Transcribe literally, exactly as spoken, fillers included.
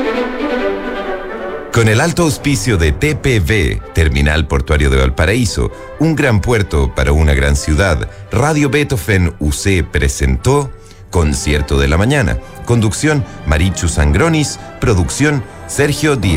Con el alto auspicio de T P V, Terminal Portuario de Valparaíso, un gran puerto para una gran ciudad, Radio Beethoven U C presentó Concierto de la Mañana. Conducción, Marichu Sangronis. Producción, Sergio Díaz.